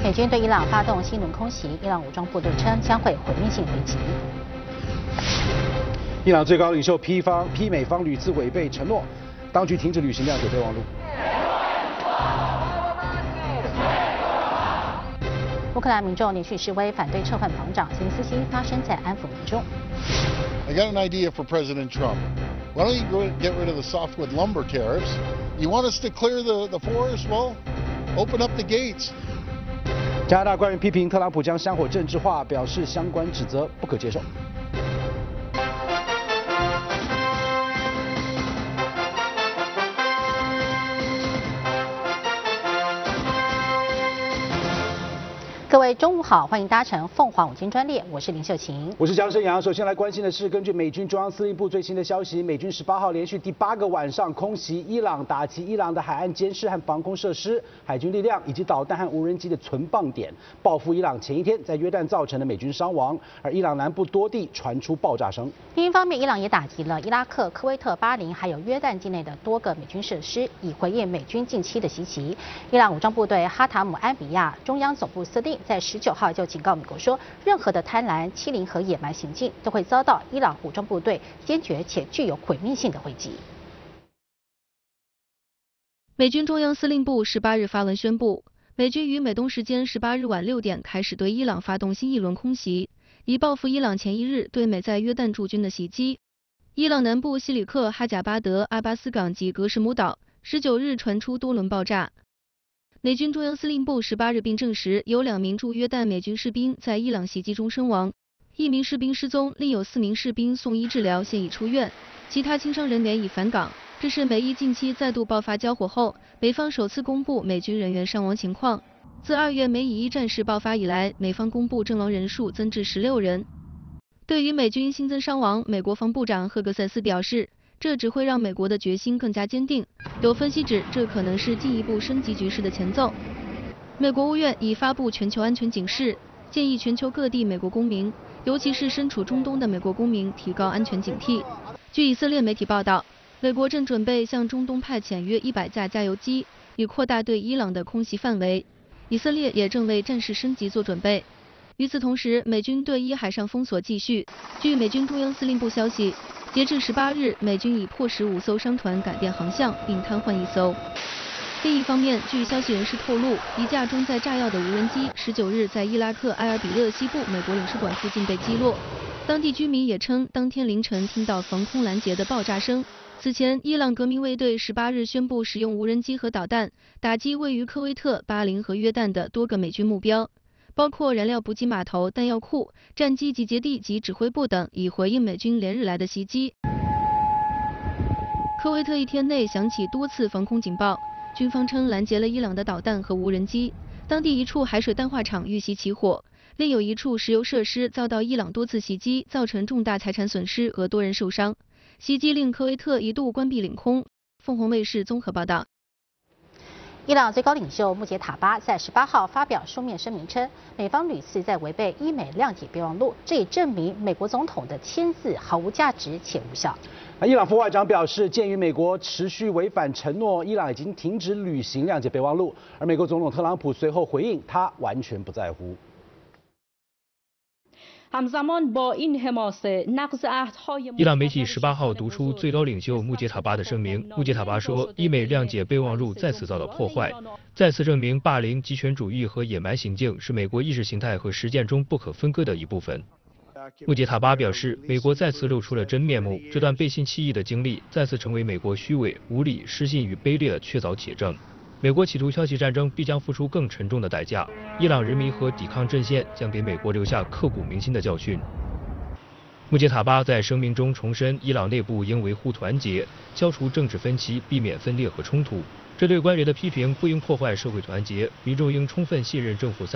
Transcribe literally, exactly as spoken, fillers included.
美军对伊朗发动新一轮空袭，伊朗武装部队称将会毁灭性回击。 伊朗最高领袖批方批美方屡次违背承诺，当局停止履行谅解备忘录。 乌克兰民众连续示威，反对撤换防长泽连斯基，发生在安抚民众。 I got an idea for President Trump. Why don't you go get rid of the softwood lumber tariffs? You want us to clear the, the forest? Well, open up the gates. 加拿大官员批评特朗普将香火政治化，表示相关指责不可接受。 各位中午好，欢迎搭乘凤凰午间专列，我是林秀琴， 我是江生阳。首先来关心的是，根据美军中央司令部最新的消息，美军十八号连续第八个晚上空袭伊朗，打击伊朗的海岸监视和防空设施、海军力量以及导弹和无人机的存放点，报复伊朗前一天在约旦造成的美军伤亡。而伊朗南部多地传出爆炸声。 另一方面，伊朗也打击了伊拉克、科威特、巴林还有约旦境内的多个美军设施，以回应美军近期的袭击。伊朗武装部队哈塔姆安比亚中央总部司令在十九号就警告美国说，任何的贪婪、欺凌和野蛮行径都会遭到伊朗武装部队坚决且具有毁灭性的回击。 美军中央司令部十八日发文宣布，美军于美东时间十八日晚六点开始对伊朗发动新一轮空袭，以报复伊朗前一日对美在约旦驻军的袭击。伊朗南部西里克、哈贾巴德、阿巴斯港及格什姆岛十九日传出多轮爆炸。美军中央司令部十八日并证实，有两名驻约旦美军士兵在伊朗袭击中身亡，一名士兵失踪，另有四名士兵送医治疗，现已出院，其他轻伤人员已返岗。这是美伊近期再度爆发交火后，美方首次公布美军人员伤亡情况。自二月美以伊战事爆发以来，美方公布阵亡人数增至十六人。对于美军新增伤亡，美国防部长赫格塞斯表示，这只会让美国的决心更加坚定。有分析指，这可能是进一步升级局势的前奏。美国务院已发布全球安全警示，建议全球各地美国公民，尤其是身处中东的美国公民提高安全警惕。据以色列媒体报道，美国正准备向中东派遣约一百架加油机，以扩大对伊朗的空袭范围。以色列也正为战事升级做准备。与此同时，美军对伊海上封锁继续。据美军中央司令部消息，截至十八日，美军已迫使五艘商船改变航向，并瘫痪一艘。另一方面，据消息人士透露，一架装载炸药的无人机十九日在伊拉克埃尔比勒西部美国领事馆附近被击落。当地居民也称，当天凌晨听到防空拦截的爆炸声。此前，伊朗革命卫队十八日宣布使用无人机和导弹打击位于科威特、巴林和约旦的多个美军目标，包括燃料补给码头、弹药库、战机集结地及指挥部等，以回应美军连日来的袭击。科威特一天内响起多次防空警报，军方称拦截了伊朗的导弹和无人机。当地一处海水淡化厂遇袭起火，另有一处石油设施遭到伊朗多次袭击，造成重大财产损失和多人受伤。袭击令科威特一度关闭领空。凤凰卫视综合报道。 伊朗最高领袖穆杰塔巴在十八号发表书面声明称，美方屡次在违背伊美谅解备忘录，这也证明美国总统的签字毫无价值且无效。 伊朗副外长表示，鉴于美国持续违反承诺，伊朗已经停止履行谅解备忘录。而美国总统特朗普随后回应，他完全不在乎。 伊朗媒体十八号读出最高领袖穆杰塔巴的声明。穆杰塔巴说，伊美谅解备忘录再次遭到破坏，再次证明霸凌、极权主义和野蛮行径是美国意识形态和实践中不可分割的一部分。穆杰塔巴表示，美国再次露出了真面目，这段背信弃义的经历再次成为美国虚伪、无理、失信与卑劣的确凿铁证。美国企图挑起战争，必将付出更沉重的代价。伊朗人民和抵抗阵线将给美国留下刻骨铭心的教训。穆杰塔巴在声明中重申，伊朗内部应维护团结，消除政治分歧，避免分裂和冲突。这对官员的批评不应破坏社会团结，民众应充分信任政府